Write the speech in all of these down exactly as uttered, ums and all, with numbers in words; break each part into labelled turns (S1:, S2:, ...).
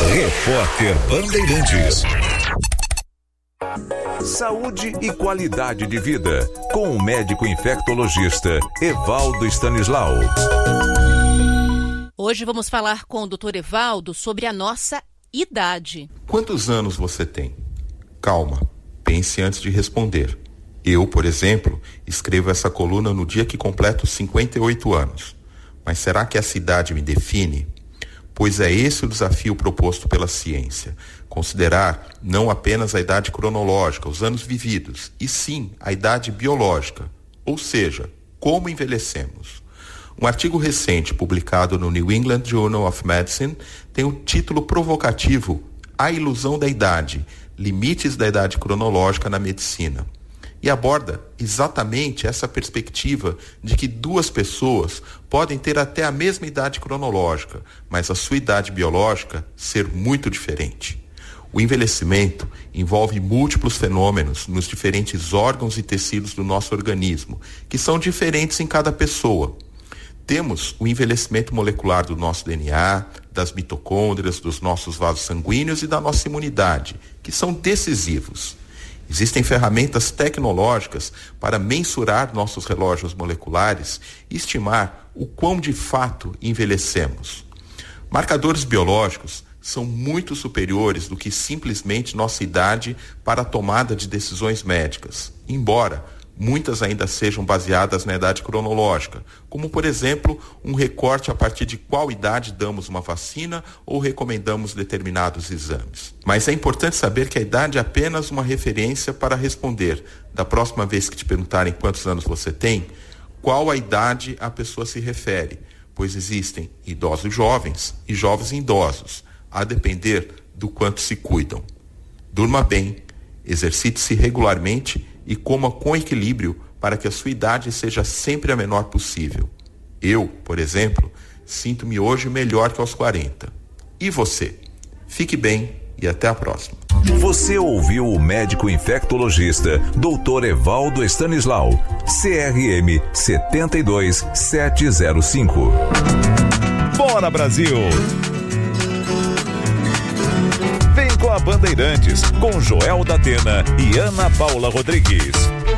S1: Repórter Bandeirantes. Saúde e qualidade de vida, com o médico infectologista Evaldo Stanislau.
S2: Hoje vamos falar com o doutor Evaldo sobre a nossa idade.
S3: Quantos anos você tem? Calma, pense antes de responder. Eu, por exemplo, escrevo essa coluna no dia que completo cinquenta e oito anos. Mas será que essa idade me define? Pois é esse o desafio proposto pela ciência. Considerar não apenas a idade cronológica, os anos vividos, e sim a idade biológica, ou seja, como envelhecemos. Um artigo recente publicado no New England Journal of Medicine tem o título provocativo A Ilusão da Idade, Limites da Idade Cronológica na Medicina. E aborda exatamente essa perspectiva de que duas pessoas podem ter até a mesma idade cronológica, mas a sua idade biológica ser muito diferente. O envelhecimento envolve múltiplos fenômenos nos diferentes órgãos e tecidos do nosso organismo, que são diferentes em cada pessoa. Temos o envelhecimento molecular do nosso D N A, das mitocôndrias, dos nossos vasos sanguíneos e da nossa imunidade, que são decisivos. Existem ferramentas tecnológicas para mensurar nossos relógios moleculares e estimar o quão de fato envelhecemos. Marcadores biológicos são muito superiores do que simplesmente nossa idade para a tomada de decisões médicas, embora muitas ainda sejam baseadas na idade cronológica, como, por exemplo, um recorte a partir de qual idade damos uma vacina ou recomendamos determinados exames. Mas é importante saber que a idade é apenas uma referência para responder, da próxima vez que te perguntarem quantos anos você tem, qual a idade a pessoa se refere, pois existem idosos jovens e jovens idosos, a depender do quanto se cuidam. Durma bem, exercite-se regularmente e coma com equilíbrio para que a sua idade seja sempre a menor possível. Eu, por exemplo, sinto-me hoje melhor que aos quarenta. E você? Fique bem e até a próxima.
S1: Você ouviu o médico infectologista doutor Evaldo Stanislau, C R M sete dois sete zero cinco. Bora, Brasil! Vem com a Bandeirantes, com Joel da Atena e Ana Paula Rodrigues.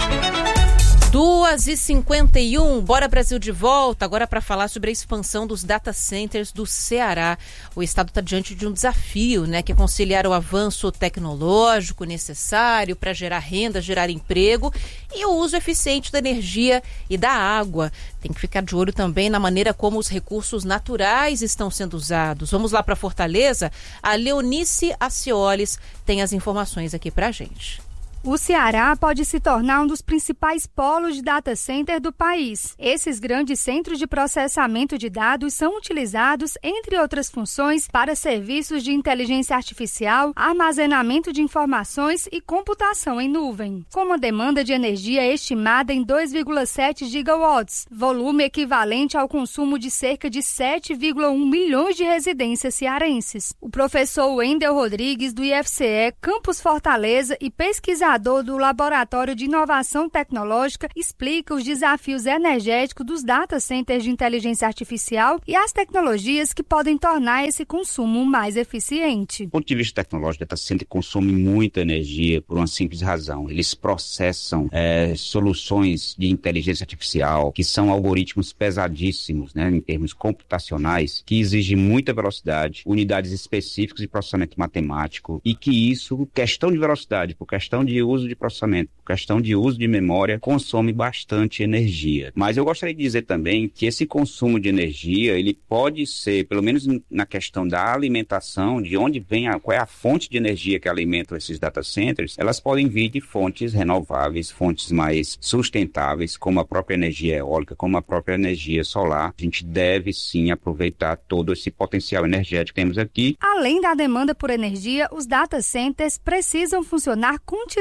S2: duas e cinquenta e um, bora Brasil de volta, agora para falar sobre a expansão dos data centers do Ceará. O estado está diante de um desafio, né, que é conciliar o avanço tecnológico necessário para gerar renda, gerar emprego e o uso eficiente da energia e da água. Tem que ficar de olho também na maneira como os recursos naturais estão sendo usados. Vamos lá para Fortaleza? A Leonice Acioles tem as informações aqui para a gente.
S4: O Ceará pode se tornar um dos principais polos de data center do país. Esses grandes centros de processamento de dados são utilizados, entre outras funções, para serviços de inteligência artificial, armazenamento de informações e computação em nuvem. Com uma demanda de energia estimada em dois vírgula sete gigawatts, volume equivalente ao consumo de cerca de sete vírgula um milhões de residências cearenses. O professor Wendel Rodrigues, do I F C E Campus Fortaleza e pesquisador do Laboratório de Inovação Tecnológica, explica os desafios energéticos dos data centers de inteligência artificial e as tecnologias que podem tornar esse consumo mais eficiente.
S5: Do ponto de vista tecnológico, data center consome muita energia por uma simples razão. Eles processam é, soluções de inteligência artificial, que são algoritmos pesadíssimos, né, em termos computacionais, que exigem muita velocidade, unidades específicas de processamento matemático, e que isso, questão de velocidade, por questão de uso de processamento, por questão de uso de memória, consome bastante energia. Mas eu gostaria de dizer também que esse consumo de energia, ele pode ser, pelo menos na questão da alimentação, de onde vem, a, qual é a fonte de energia que alimenta esses data centers, elas podem vir de fontes renováveis, fontes mais sustentáveis, como a própria energia eólica, como a própria energia solar. A gente deve sim aproveitar todo esse potencial energético que temos aqui.
S4: Além da demanda por energia, os data centers precisam funcionar continuamente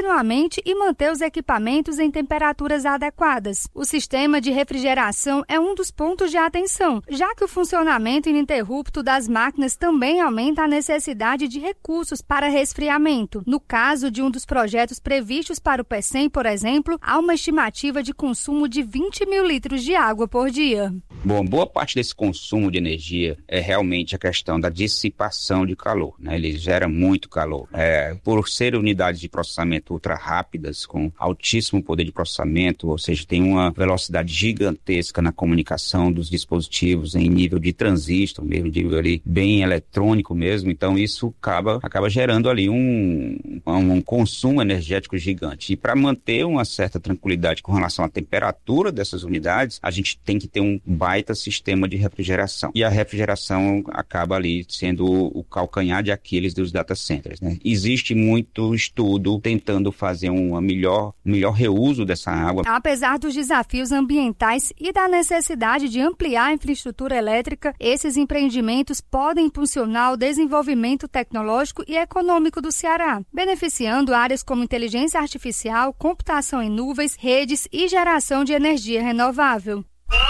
S4: continuamente e manter os equipamentos em temperaturas adequadas. O sistema de refrigeração é um dos pontos de atenção, já que o funcionamento ininterrupto das máquinas também aumenta a necessidade de recursos para resfriamento. No caso de um dos projetos previstos para o PECEM, por exemplo, há uma estimativa de consumo de vinte mil litros de água por dia.
S5: Bom, boa parte desse consumo de energia é realmente a questão da dissipação de calor, né? Ele gera muito calor. É, por ser unidades de processamento ultra rápidas, com altíssimo poder de processamento, ou seja, tem uma velocidade gigantesca na comunicação dos dispositivos em nível de transistor, mesmo nível ali bem eletrônico mesmo, então isso acaba, acaba gerando ali um, um consumo energético gigante. E para manter uma certa tranquilidade com relação à temperatura dessas unidades, a gente tem que ter um baita sistema de refrigeração. E a refrigeração acaba ali sendo o calcanhar de Aquiles dos data centers, né? Existe muito estudo tentando fazer um melhor, melhor reuso dessa água.
S4: Apesar dos desafios ambientais e da necessidade de ampliar a infraestrutura elétrica, esses empreendimentos podem impulsionar o desenvolvimento tecnológico e econômico do Ceará, beneficiando áreas como inteligência artificial, computação em nuvens, redes e geração de energia renovável.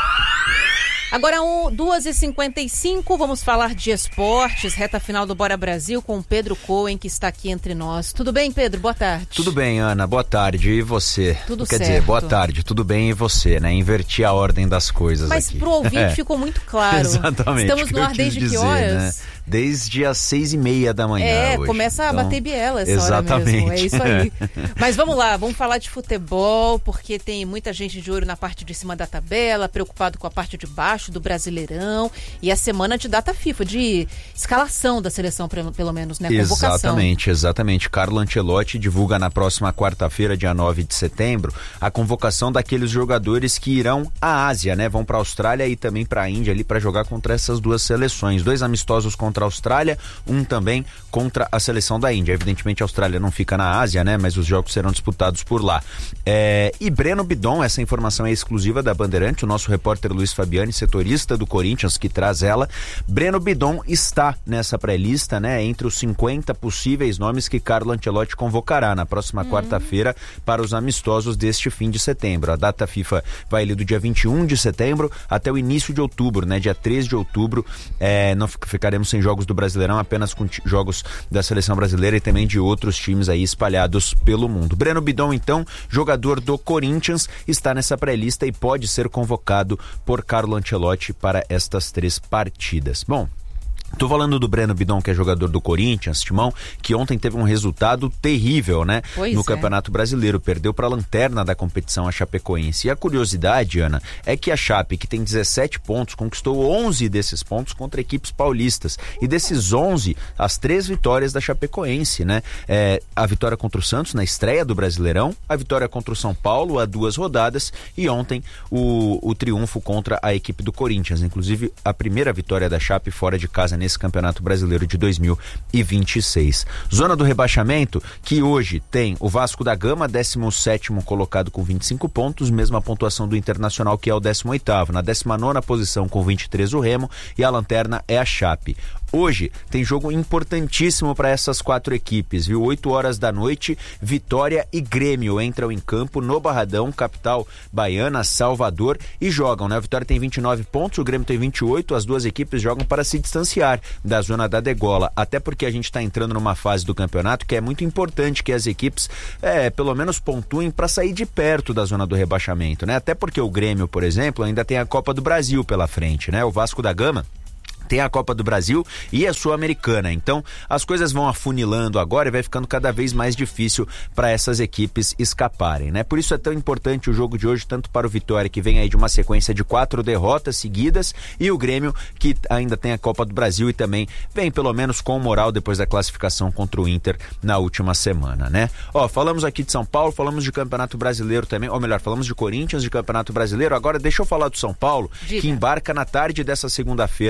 S2: Agora, um, duas e cinquenta e cinco, vamos falar de esportes, reta final do Bora Brasil com o Pedro Cohen, que está aqui entre nós. Tudo bem, Pedro? Boa tarde.
S6: Tudo bem, Ana. Boa tarde. E você?
S2: Tudo
S6: Quer
S2: certo.
S6: dizer, boa tarde. Tudo bem e você, né? Inverti a ordem das coisas
S2: Mas
S6: aqui.
S2: Mas pro ouvinte
S6: é.
S2: ficou muito claro.
S6: Exatamente.
S2: Estamos no ar desde
S6: dizer,
S2: que horas?
S6: Né? Desde as seis e meia da manhã
S2: É,
S6: hoje.
S2: começa a
S6: então,
S2: bater biela essa
S6: exatamente.
S2: hora mesmo. É isso aí. Mas vamos lá, vamos falar de futebol, porque tem muita gente de olho na parte de cima da tabela, preocupado com a parte de baixo do Brasileirão. E a semana de data FIFA, de escalação da seleção, pelo menos, né? Convocação.
S6: Exatamente, exatamente. Carlo Ancelotti divulga na próxima quarta-feira, dia nove de setembro, a convocação daqueles jogadores que irão à Ásia, né? Vão para a Austrália e também para a Índia ali para jogar contra essas duas seleções. Dois amistosos contra a Austrália, um também contra a seleção da Índia. Evidentemente a Austrália não fica na Ásia, né? Mas os jogos serão disputados por lá. É... E Breno Bidon, essa informação é exclusiva da Bandeirante, o nosso repórter Luiz Fabiani, setorista do Corinthians, que traz ela. Breno Bidon está nessa pré-lista, né? Entre os cinquenta possíveis nomes que Carlo Ancelotti convocará na próxima uhum. quarta-feira para os amistosos deste fim de setembro. A data FIFA vai ali do dia vinte e um de setembro até o início de outubro, né? Dia três de outubro, é, não ficaremos sem jogos do Brasileirão, apenas com t- jogos da seleção brasileira e também de outros times aí espalhados pelo mundo. Breno Bidon, então, jogador do Corinthians, está nessa pré-lista e pode ser convocado por Carlo Ancelotti para estas três partidas. Bom, tô falando do Breno Bidon, que é jogador do Corinthians, Timão, que ontem teve um resultado terrível, né?
S2: Pois
S6: no
S2: é.
S6: Campeonato Brasileiro, perdeu para a lanterna da competição, a Chapecoense. E a curiosidade, Ana, é que a Chape, que tem dezessete pontos, conquistou onze desses pontos contra equipes paulistas. E desses onze, as três vitórias da Chapecoense, né? É, a vitória contra o Santos na estreia do Brasileirão, a vitória contra o São Paulo há duas rodadas e ontem o, o triunfo contra a equipe do Corinthians. Inclusive, a primeira vitória da Chape fora de casa nesse Campeonato Brasileiro de dois mil e vinte e seis. Zona do rebaixamento, que hoje tem o Vasco da Gama, décimo sétimo colocado com vinte e cinco pontos, mesma pontuação do Internacional, que é o décimo oitavo. Na décima nona posição com vinte e três o Remo e a lanterna é a Chape. Hoje tem jogo importantíssimo para essas quatro equipes, viu? oito horas da noite, Vitória e Grêmio entram em campo no Barradão, capital baiana, Salvador, e jogam, né? A Vitória tem vinte e nove pontos, o Grêmio tem vinte e oito, as duas equipes jogam para se distanciar da zona da degola, até porque a gente está entrando numa fase do campeonato que é muito importante que as equipes, é, pelo menos pontuem para sair de perto da zona do rebaixamento, né? Até porque o Grêmio, por exemplo, ainda tem a Copa do Brasil pela frente, né? O Vasco da Gama tem a Copa do Brasil e a Sul-Americana. Então, as coisas vão afunilando agora e vai ficando cada vez mais difícil para essas equipes escaparem, né? Por isso é tão importante o jogo de hoje, tanto para o Vitória, que vem aí de uma sequência de quatro derrotas seguidas, e o Grêmio, que ainda tem a Copa do Brasil e também vem pelo menos com moral depois da classificação contra o Inter na última semana, né? Ó, falamos aqui de São Paulo, falamos de Campeonato Brasileiro também, ou melhor, falamos de Corinthians, de Campeonato Brasileiro. Agora deixa eu falar do São Paulo,
S2: Diga.
S6: Que embarca na tarde dessa segunda-feira para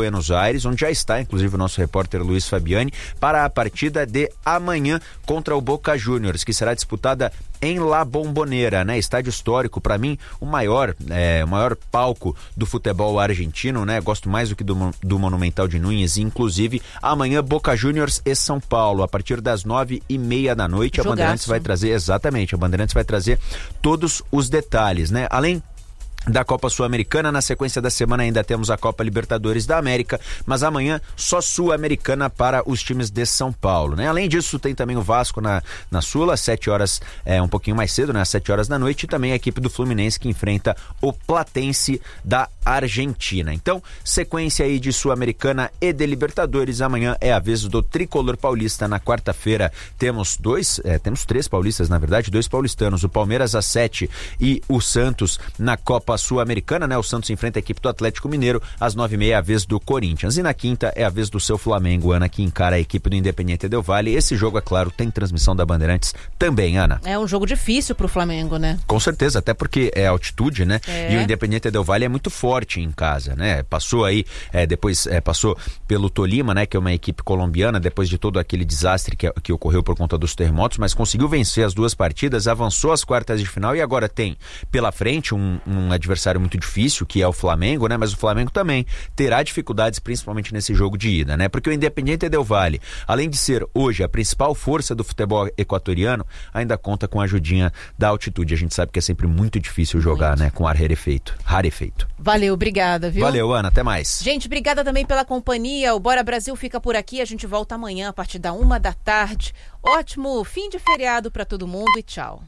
S6: Buenos Aires, onde já está, inclusive, o nosso repórter Luiz Fabiani, para a partida de amanhã contra o Boca Juniors, que será disputada em La Bombonera, né? Estádio histórico, para mim, o maior, é, o maior palco do futebol argentino, né? Gosto mais do que do, do Monumental de Núñez, inclusive amanhã Boca Juniors e São Paulo, a partir das nove e meia da noite. Jogaço. A Bandeirantes vai trazer, exatamente, a Bandeirantes vai trazer todos os detalhes, né? Além da Copa Sul-Americana, na sequência da semana ainda temos a Copa Libertadores da América, mas amanhã só Sul-Americana para os times de São Paulo, né? Além disso, tem também o Vasco na, na Sula, às sete horas, é, um pouquinho mais cedo, né? Às sete horas da noite, e também a equipe do Fluminense que enfrenta o Platense da Argentina. Então, sequência aí de Sul-Americana e de Libertadores. Amanhã é a vez do Tricolor Paulista. Na quarta-feira temos dois, é, temos três paulistas, na verdade, dois paulistanos, o Palmeiras às sete e o Santos na Copa Sul-Americana, né? O Santos enfrenta a equipe do Atlético Mineiro, às nove e meia a vez do Corinthians. E na quinta é a vez do seu Flamengo, Ana, que encara a equipe do Independiente Del Valle. Esse jogo, é claro, tem transmissão da Bandeirantes também, Ana.
S2: É um jogo difícil pro Flamengo, né?
S6: Com certeza, até porque é altitude, né?
S2: É.
S6: E o Independiente Del Valle é muito forte em casa, né? Passou aí, é, depois é, passou pelo Tolima, né? Que é uma equipe colombiana, depois de todo aquele desastre que, que ocorreu por conta dos terremotos, mas conseguiu vencer as duas partidas, avançou às quartas de final e agora tem pela frente um, um adversário muito difícil, que é o Flamengo, né? Mas o Flamengo também terá dificuldades, principalmente nesse jogo de ida, né? Porque o Independiente Del Valle, além de ser hoje a principal força do futebol equatoriano, ainda conta com a ajudinha da altitude. A gente sabe que é sempre muito difícil jogar, muito, né? Com ar rarefeito. rarefeito.
S2: Valeu, obrigada, viu?
S6: Valeu, Ana, até mais.
S2: Gente, obrigada também pela companhia. O Bora Brasil fica por aqui. A gente volta amanhã a partir da uma da tarde. Ótimo fim de feriado para todo mundo e tchau.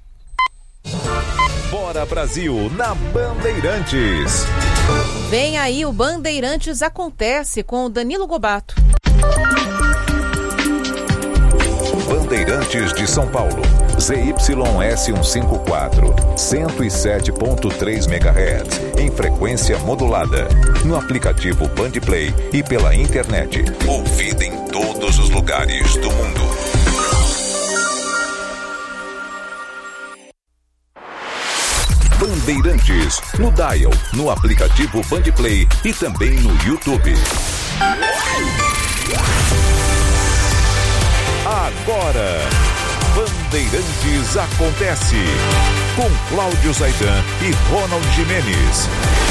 S1: Bora Brasil na Bandeirantes.
S2: Vem aí o Bandeirantes Acontece com o Danilo Gobato.
S1: Bandeirantes de São Paulo, Z Y S cento e cinquenta e quatro, cento e sete ponto três megahertz, em frequência modulada, no aplicativo Bandplay e pela internet. Ouvida em todos os lugares do mundo. Bandeirantes, no Dial, no aplicativo Bandplay e também no YouTube. Agora, Bandeirantes Acontece, com Cláudio Zaidan e Ronald Gimenez.